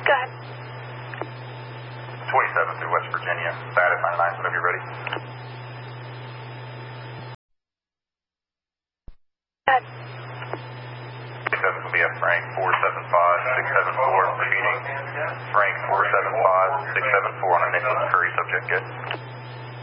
Go ahead. 27 through West Virginia. Bad at 99, whenever you're ready. Go ahead. 27 will be a Frank 475-674, repeating. Frank 475-674 on a Nicholas Curry subject, good.